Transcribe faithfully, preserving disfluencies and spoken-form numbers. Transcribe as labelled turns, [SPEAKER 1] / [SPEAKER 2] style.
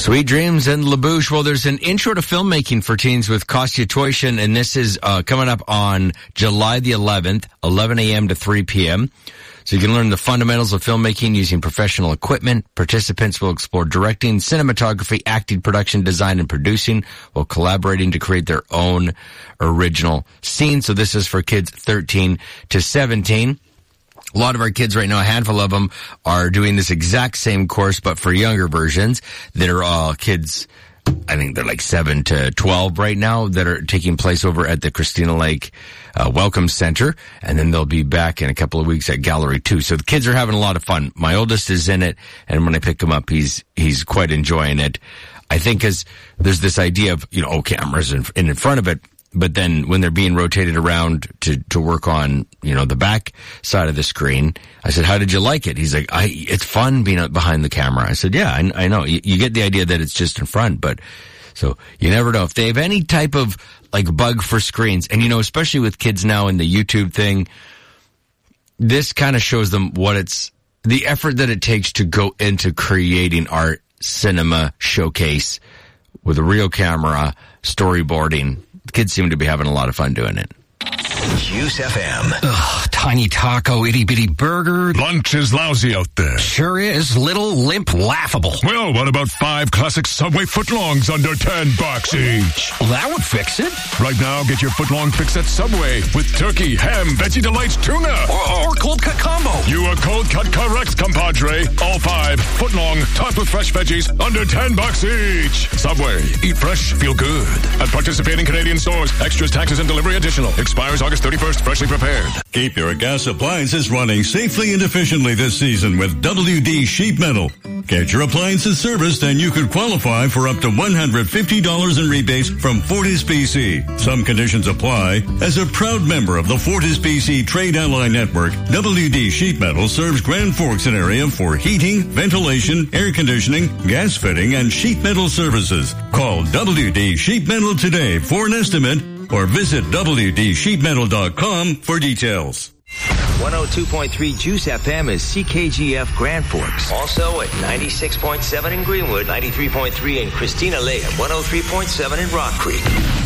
[SPEAKER 1] Sweet Dreams and LaBouche. Well, there's an intro to filmmaking for teens with Kostya Toyshin, and this is uh, coming up on July the eleventh, eleven a.m. to three p.m. So you can learn the fundamentals of filmmaking using professional equipment. Participants will explore directing, cinematography, acting, production, design, and producing while collaborating to create their own original scene. So this is for kids thirteen to seventeen. A lot of our kids right now, a handful of them, are doing this exact same course, but for younger versions that are all kids, I think they're like seven to twelve right now, that are taking place over at the Christina Lake uh, Welcome Center. And then they'll be back in a couple of weeks at Gallery two. So the kids are having a lot of fun. My oldest is in it, and when I pick him up, he's he's quite enjoying it. I think because there's this idea of, you know, oh, cameras in, in front of it. But then when they're being rotated around to, to work on, you know, the back side of the screen, I said, how did you like it? He's like, I, it's fun being out behind the camera. I said, yeah, I, I know. You, you get the idea that it's just in front, but so you never know. If they have any type of like bug for screens, and you know, especially with kids now in the YouTube thing, this kind of shows them what it's, the effort that it takes to go into creating art, cinema, showcase with a real camera, storyboarding. The kids seem to be having a lot of fun doing it.
[SPEAKER 2] Juice F M.
[SPEAKER 3] Ugh, tiny taco, itty bitty burger.
[SPEAKER 4] Lunch is lousy out there.
[SPEAKER 3] Sure is. Little, limp, laughable.
[SPEAKER 4] Well, what about five classic Subway footlongs under ten bucks each?
[SPEAKER 3] Well, that would fix it.
[SPEAKER 4] Right now, get your footlong fix at Subway with turkey, ham, Veggie Delights, tuna.
[SPEAKER 3] Or, or cold cut combo.
[SPEAKER 4] You are cold cut correct, compadre. All five footlong, topped with fresh veggies, under ten bucks each. Subway. Eat fresh, feel good. At participating Canadian stores. Extras, taxes, and delivery additional. Expires August thirty-first, freshly prepared.
[SPEAKER 5] Keep your gas appliances running safely and efficiently this season with W D Sheet Metal. Get your appliances serviced and you could qualify for up to one hundred fifty dollars in rebates from Fortis B C. Some conditions apply. As a proud member of the Fortis B C Trade Ally Network, W D Sheet Metal serves Grand Forks and area for heating, ventilation, air conditioning, gas fitting, and sheet metal services. Call W D Sheet Metal today for an estimate or visit W D sheet metal dot com for details.
[SPEAKER 2] one oh two point three Juice F M is C K G F Grand Forks. Also at ninety-six point seven in Greenwood, ninety-three point three in Christina Lake, and one oh three point seven in Rock Creek.